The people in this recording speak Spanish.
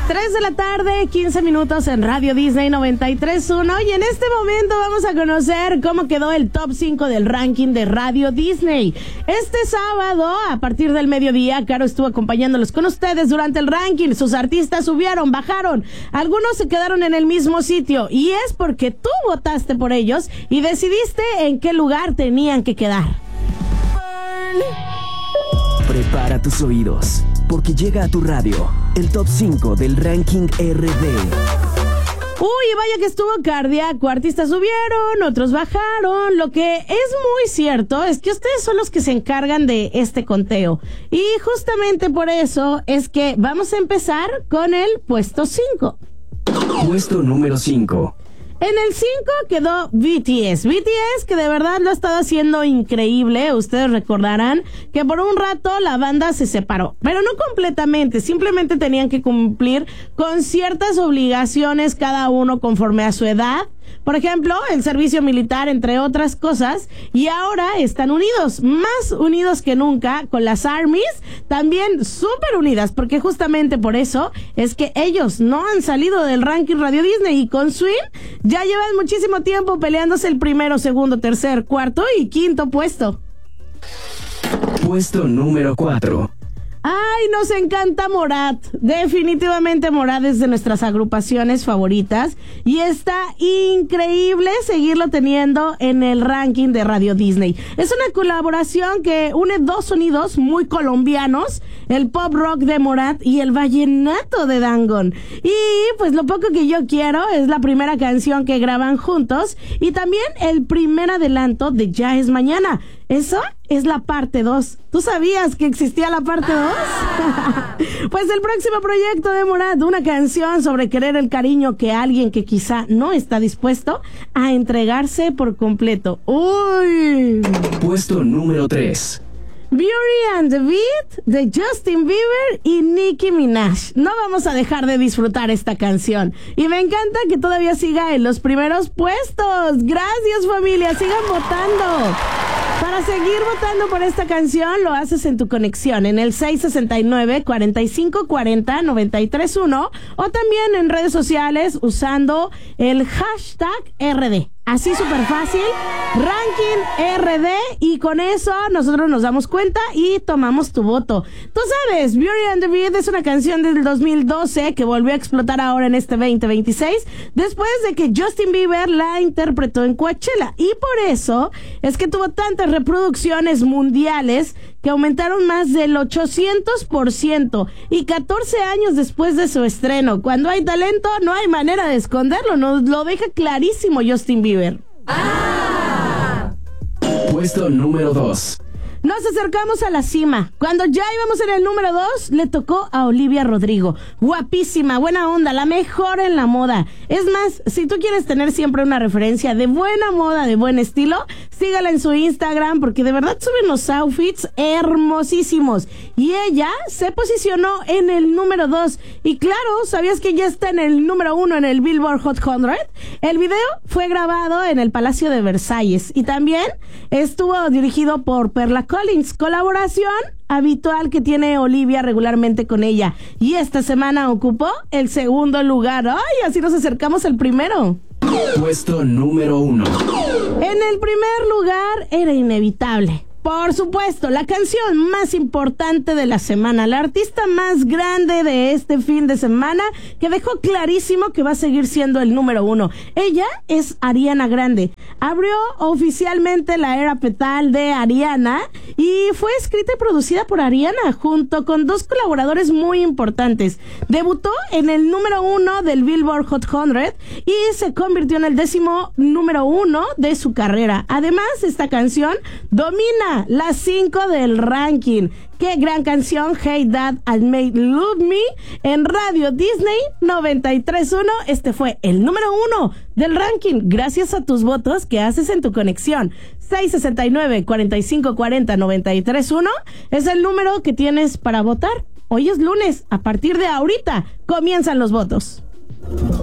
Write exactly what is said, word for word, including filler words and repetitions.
tres de la tarde, quince minutos en Radio Disney noventa y tres punto uno. Y en este momento vamos a conocer cómo quedó el top cinco del ranking de Radio Disney. Este sábado, a partir del mediodía, Caro estuvo acompañándolos con ustedes durante el ranking. Sus artistas subieron, bajaron. Algunos se quedaron en el mismo sitio. Y es porque tú votaste por ellos y decidiste en qué lugar tenían que quedar. Prepara tus oídos, porque llega a tu radio el top cinco del ranking R D. Uy, vaya que estuvo cardíaco. Artistas subieron, otros bajaron. Lo que es muy cierto es que ustedes son los que se encargan de este conteo. Y justamente por eso es que vamos a empezar con el puesto cinco. Puesto número cinco. En el cinco quedó B T S. B T S, que de verdad lo ha estado haciendo increíble. Ustedes recordarán que por un rato la banda se separó, pero no completamente. Simplemente tenían que cumplir con ciertas obligaciones cada uno conforme a su edad. Por ejemplo, el servicio militar, entre otras cosas. Y ahora están unidos, más unidos que nunca, con las ARMYs, también súper unidas, porque justamente por eso es que ellos no han salido del ranking Radio Disney. Y con Swing ya llevan muchísimo tiempo peleándose el primero, segundo, tercer, cuarto y quinto puesto. Puesto número cuatro. Ay, nos encanta Morat. Definitivamente Morat es de nuestras agrupaciones favoritas y está increíble seguirlo teniendo en el ranking de Radio Disney. Es una colaboración que une dos sonidos muy colombianos, el pop rock de Morat y el vallenato de Dangon. Y pues lo poco que yo quiero es la primera canción que graban juntos y también el primer adelanto de Ya es Mañana. Eso es la parte dos. ¿Tú sabías que existía la parte dos? Ah. Pues el próximo proyecto de Morat, una canción sobre querer el cariño que alguien que quizá no está dispuesto a entregarse por completo. ¡Uy! Puesto número tres. Beauty and the Beat de Justin Bieber y Nicki Minaj. No vamos a dejar de disfrutar esta canción. Y me encanta que todavía siga en los primeros puestos. Gracias, familia. Sigan votando. Para seguir votando por esta canción, lo haces en tu conexión en el seis sesenta y nueve, cuarenta y cinco cuarenta, noventa y tres uno o también en redes sociales usando el hashtag R D. Así súper fácil, ranking R D, y con eso nosotros nos damos cuenta y tomamos tu voto. Tú sabes, Beauty and the Beat es una canción del dos mil doce que volvió a explotar ahora en este veinte veintiséis después de que Justin Bieber la interpretó en Coachella, y por eso es que tuvo tantas reproducciones mundiales que aumentaron más del ochocientos por ciento, y catorce años después de su estreno. Cuando hay talento no hay manera de esconderlo, nos lo deja clarísimo Justin Bieber. Ah. Puesto número dos. Nos acercamos a la cima. Cuando ya íbamos en el número dos, le tocó a Olivia Rodrigo. Guapísima, buena onda, la mejor en la moda. Es más, si tú quieres tener siempre una referencia de buena moda, de buen estilo, sígala en su Instagram, porque de verdad suben los outfits hermosísimos. Y ella se posicionó en el número dos. Y claro, ¿sabías que ya está en el número uno en el Billboard Hot cien? El video fue grabado en el Palacio de Versalles y también estuvo dirigido por Perla Collins, colaboración habitual que tiene Olivia regularmente con ella. Y esta semana ocupó el segundo lugar. ¡Ay! Así nos acercamos al primero. Puesto número uno. En el primer lugar era inevitable. Por supuesto, la canción más importante de la semana, la artista más grande de este fin de semana, que dejó clarísimo que va a seguir siendo el número uno. Ella es Ariana Grande. Abrió oficialmente la era petal de Ariana y fue escrita y producida por Ariana junto con dos colaboradores muy importantes. Debutó en el número uno del Billboard Hot cien y se convirtió en el décimo número uno de su carrera. Además, esta canción domina las cinco del ranking. ¡Qué gran canción! Hey Dad, I Made Love Me en Radio Disney noventa y tres punto uno. Este fue el número uno del ranking gracias a tus votos que haces en tu conexión. seis sesenta y nueve, cuarenta y cinco cuarenta, noventa y tres uno es el número que tienes para votar. Hoy es lunes. A partir de ahorita comienzan los votos.